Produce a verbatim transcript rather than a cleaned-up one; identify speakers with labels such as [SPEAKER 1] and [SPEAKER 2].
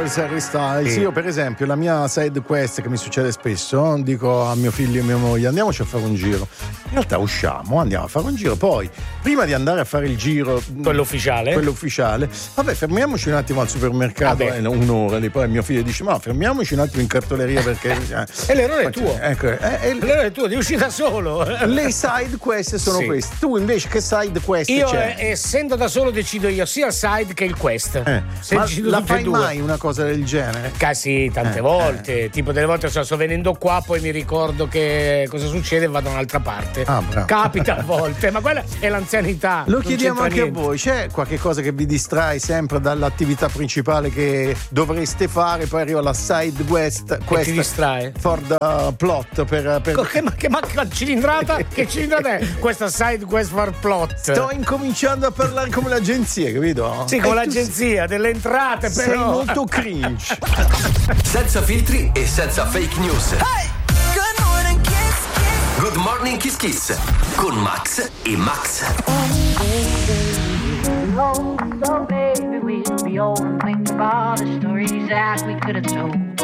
[SPEAKER 1] Girls, Harry Styles.
[SPEAKER 2] Sì.
[SPEAKER 1] Io per esempio la mia side quest, che mi succede spesso, dico a mio figlio e mia moglie andiamoci a fare un giro. In realtà usciamo, andiamo a fare un giro, poi prima di andare a fare il giro,
[SPEAKER 2] quello ufficiale,
[SPEAKER 1] quello ufficiale, vabbè, fermiamoci un attimo al supermercato, eh, un'ora lì, poi mio figlio dice ma fermiamoci un attimo in cartoleria perché eh,
[SPEAKER 2] e l'errore è tuo,
[SPEAKER 1] ecco, eh, eh,
[SPEAKER 2] l'errore è tuo, di uscita solo.
[SPEAKER 1] Le side quest sono
[SPEAKER 2] sì.
[SPEAKER 1] queste. Tu invece che side quest
[SPEAKER 2] io
[SPEAKER 1] c'è?
[SPEAKER 2] Eh, essendo da solo decido io sia il side che il quest.
[SPEAKER 1] Eh,
[SPEAKER 2] Se
[SPEAKER 1] ma
[SPEAKER 2] decido
[SPEAKER 1] la
[SPEAKER 2] tutte e
[SPEAKER 1] fai
[SPEAKER 2] due.
[SPEAKER 1] mai una cosa del genere?
[SPEAKER 2] Sì, tante
[SPEAKER 1] eh,
[SPEAKER 2] volte.
[SPEAKER 1] Eh.
[SPEAKER 2] Tipo delle volte so, sto venendo qua, poi mi ricordo che cosa succede e vado da un'altra parte.
[SPEAKER 1] Ah, bravo.
[SPEAKER 2] Capita a volte, ma quella è l'anzianità.
[SPEAKER 1] Lo
[SPEAKER 2] non
[SPEAKER 1] chiediamo anche
[SPEAKER 2] niente.
[SPEAKER 1] a voi. C'è qualche cosa che vi distrae sempre dall'attività principale che dovreste fare? Poi arriva la side quest.
[SPEAKER 2] Che ti distrae?
[SPEAKER 1] For the plot. Per, per...
[SPEAKER 2] Che, ma che, ma che cilindrata? Che cilindrata è questa side quest for plot?
[SPEAKER 1] Sto incominciando a parlare come l'agenzia, capito?
[SPEAKER 2] Sì, come
[SPEAKER 1] e
[SPEAKER 2] l'agenzia delle entrate, però.
[SPEAKER 1] Sei molto cringe.
[SPEAKER 3] Senza filtri e senza fake news.
[SPEAKER 4] Hey! Good morning, Kiss Kiss.
[SPEAKER 3] Good Morning Kiss Kiss con Max e Max.
[SPEAKER 5] So baby, we'll be old and think about the stories that we could have told.